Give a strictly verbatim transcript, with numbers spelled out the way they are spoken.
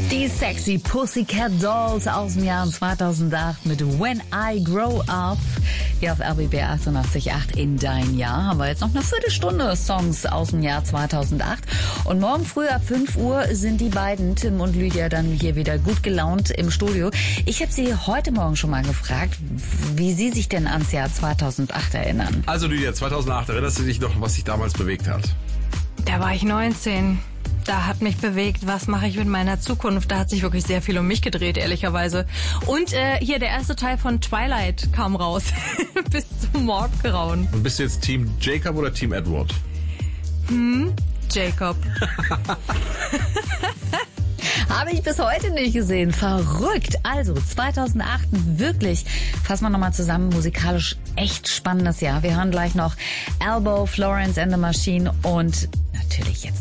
Die sexy Pussycat Dolls aus dem Jahr zweitausendacht mit When I Grow Up. Hier auf R B B achtundachtzig Komma acht in dein Jahr haben wir jetzt noch eine Viertelstunde Songs aus dem Jahr zweitausendacht. Und morgen früh ab fünf Uhr sind die beiden, Tim und Lydia, dann hier wieder gut gelaunt im Studio. Ich habe sie heute Morgen schon mal gefragt, wie sie sich denn ans Jahr zweitausendacht erinnern. Also Lydia, zweitausendacht, erinnerst du dich noch, was sich damals bewegt hat? Da war ich neunzehn. Da hat mich bewegt, was mache ich mit meiner Zukunft. Da hat sich wirklich sehr viel um mich gedreht, ehrlicherweise. Und äh, hier der erste Teil von Twilight kam raus. Bis zum Morgengrauen. Und bist du jetzt Team Jacob oder Team Edward? Hm, Jacob. Habe ich bis heute nicht gesehen. Verrückt. Also zweitausendacht, wirklich, fassen wir nochmal zusammen, musikalisch echt spannendes Jahr. Wir hören gleich noch Elbow, Florence and the Machine und natürlich jetzt